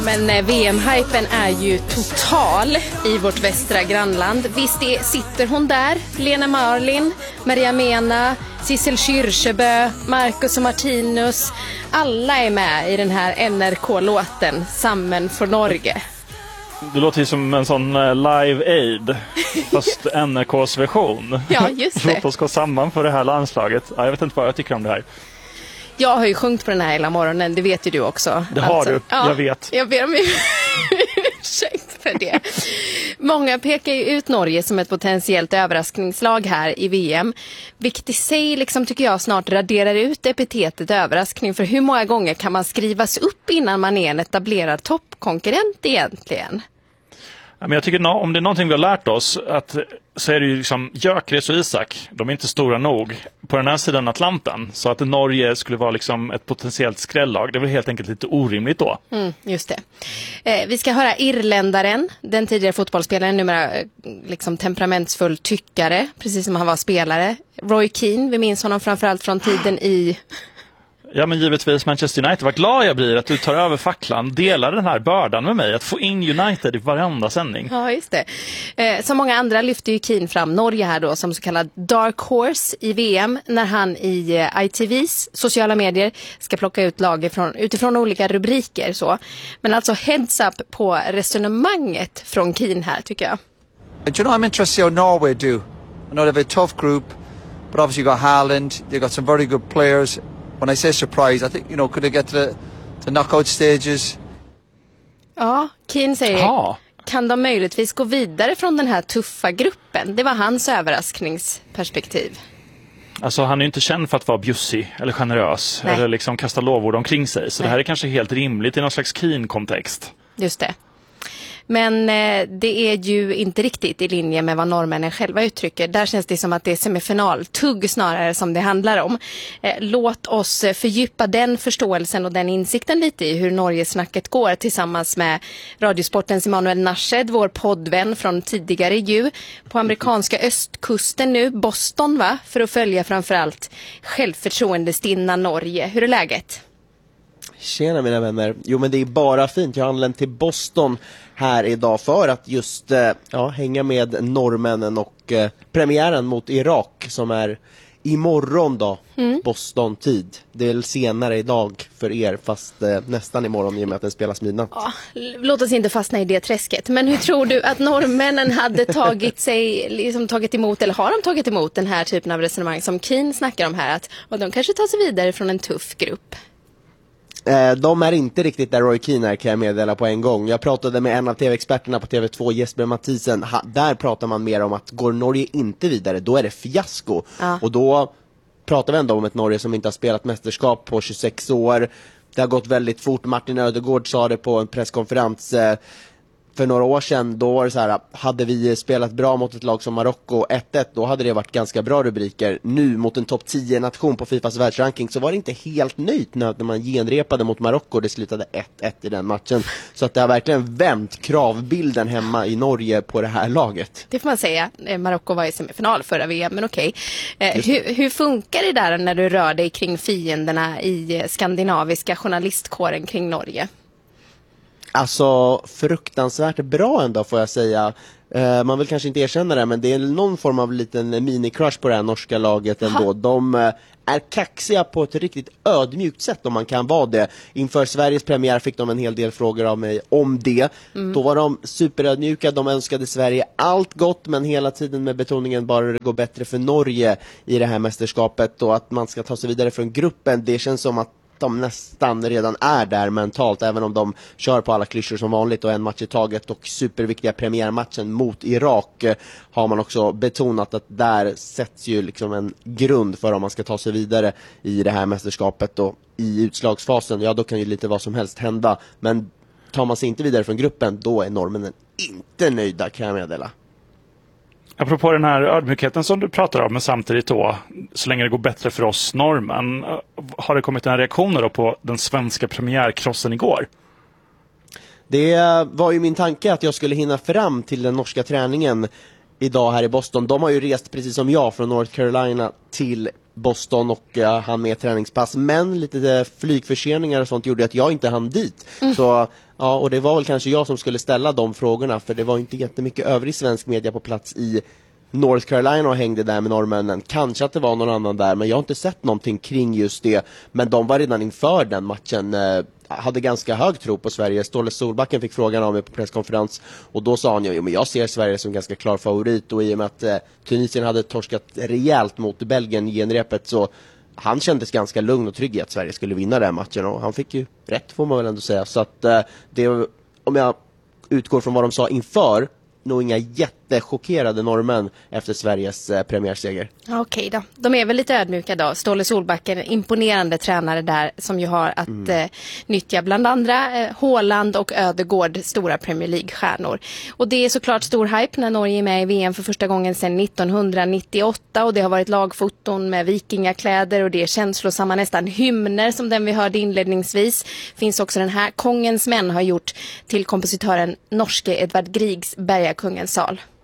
Men VM-hypen är ju total i vårt västra grannland. Visst sitter hon där, Lena Marlin, Maria Mena, Sissel Kyrkjebø, Marcus och Martinus. Alla är med i den här NRK-låten Sammen for Norge. Det låter ju som en sån Live Aid, fast NRKs version. Ja, just det. Låt oss gå samman för det här landslaget. Ja, jag vet inte vad jag tycker om det här. Jag har ju sjungit på den här hela morgonen, det vet ju du också. Det har du, ja, jag vet. Jag ber om ursäkt för det. Många pekar ju ut Norge som ett potentiellt överraskningslag här i VM. Vilket i sig liksom, tycker jag snart raderar ut epitetet överraskning. För hur många gånger kan man skrivas upp innan man är en etablerad toppkonkurrent egentligen? Men jag tycker om det är någonting vi har lärt oss så är det ju liksom Gyökeres och Isak. De är inte stora nog på den här sidan Atlanten. Så att Norge skulle vara liksom ett potentiellt skrällag, det är väl helt enkelt lite orimligt då. Just det. Vi ska höra irländaren, den tidigare fotbollsspelaren, numera liksom temperamentsfull tyckare, precis som han var spelare. Roy Keane, vi minns honom framförallt från tiden i... Ja, men givetvis Manchester United. Vad glad jag blir att du tar över facklan. Delar den här bördan med mig. Att få in United i varenda sändning. Ja, just det. Som många andra lyfter ju Keane fram Norge här då som så kallad dark horse i VM. När han i ITVs sociala medier ska plocka ut lag utifrån olika rubriker. Så. Men alltså heads up på resonemanget från Keane här tycker jag. Do you know, I'm interested how Norway do. I know they have a tough group. But obviously you got Haaland. They got some very good players. When I say surprise, I think, could they get to the knockout stages? Ja, Keane säger, kan de möjligtvis gå vidare från den här tuffa gruppen? Det var hans överraskningsperspektiv. Alltså han är ju inte känd för att vara bjussig eller generös. Nej. Eller liksom kasta lovord omkring sig. Så det här är kanske helt rimligt i någon slags Keane-kontext. Just det. Men det är ju inte riktigt i linje med vad norrmännen själva uttrycker. Där känns det som att det är semifinal, tugg snarare som det handlar om. Låt oss fördjupa den förståelsen och den insikten lite i hur Norgesnacket går tillsammans med Radiosportens Emanuel Narshed, vår poddvän från tidigare ju. På amerikanska östkusten nu, Boston va? För att följa framförallt självförtroendestinna Norge. Hur är läget? Tjena mina vänner. Jo men det är bara fint. Jag har anlänt till Boston här idag för att just hänga med norrmännen och premiären mot Irak som är imorgon då, Boston-tid. Det är väl senare idag för er fast nästan imorgon i och med att den spelas midnatt. Ja, låt oss inte fastna i det träsket. Men hur tror du att norrmännen hade tagit emot eller har de tagit emot den här typen av resonemang som Keane snackar om här och de kanske tar sig vidare från en tuff grupp? De är inte riktigt där Roy Keane är, kan jag meddela på en gång. Jag pratade med en av tv-experterna på TV2, Jesper Mathisen. Där pratar man mer om att går Norge inte vidare, då är det fiasko. Och då pratar vi ändå om ett Norge som inte har spelat mästerskap på 26 år. Det har gått väldigt fort. Martin Ödegård sa det på en presskonferens för några år sedan. Då var det så här, hade vi spelat bra mot ett lag som Marocko 1-1, då hade det varit ganska bra rubriker. Nu mot en topp 10-nation på Fifas världsranking så var det inte helt nöjt när man genrepade mot Marocko. Det slutade 1-1 i den matchen. Så att det har verkligen vänt kravbilden hemma i Norge på det här laget. Det får man säga. Marocko var i semifinal förra VM, men okej. Hur funkar det där när du rör dig kring fienderna i skandinaviska journalistkåren kring Norge? Alltså fruktansvärt bra ändå får jag säga. Man vill kanske inte erkänna det, men det är någon form av liten mini-crush på det här norska laget ändå. De är kaxiga på ett riktigt ödmjukt sätt om man kan vara det. Inför Sveriges premiär fick de en hel del frågor av mig om det. Då var de superödmjuka, de önskade Sverige allt gott men hela tiden med betoningen bara det går bättre för Norge i det här mästerskapet och att man ska ta sig vidare från gruppen. Det känns som att de nästan redan är där mentalt, även om de kör på alla klyschor som vanligt och en match i taget. Och superviktiga premiärmatchen mot Irak har man också betonat att där sätts ju liksom en grund för om man ska ta sig vidare i det här mästerskapet. Och i utslagsfasen, ja då kan ju lite vad som helst hända, men tar man sig inte vidare från gruppen, då är norrmännen inte nöjda, kan jag meddela. Apropå den här ödmjukheten som du pratar om, men samtidigt då, så länge det går bättre för oss norrmän, har det kommit en reaktion då på den svenska premiärkrossen igår? Det var ju min tanke att jag skulle hinna fram till den norska träningen idag här i Boston. De har ju rest precis som jag från North Carolina till Boston och han med träningspass, men lite flygförseningar och sånt gjorde att jag inte hann dit. Så ja, och det var väl kanske jag som skulle ställa de frågorna, för det var inte jättemycket övrig svensk media på plats i North Carolina och hängde där med norrmännen. Kanske att det var någon annan där, men jag har inte sett någonting kring just det. Men de var redan inför den matchen hade ganska hög tro på Sverige. Ståle Solbacken fick frågan av mig på presskonferens, och då sa han ju, men jag ser Sverige som ganska klar favorit, och i och med att Tunisien hade torskat rejält mot Belgien i genrepet, så han kändes ganska lugn och trygg i att Sverige skulle vinna den matchen, och han fick ju rätt, får man väl ändå säga. Så att det, om jag utgår från vad de sa inför, nog inga jättechockerade norrmän efter Sveriges premiärseger. Okej då. De är väl lite ödmjuka då. Ståle Solbacken, imponerande tränare där, som ju har att nyttja bland andra Haaland och Ödegård, stora Premier League-stjärnor. Och det är såklart stor hype när Norge är med i VM för första gången sedan 1998, och det har varit lagfoton med vikingakläder, och det är känslosamma nästan hymner som den vi hörde inledningsvis. Finns också den här Kongens män har gjort till kompositören norske Edvard Griegs Bergakungens sal.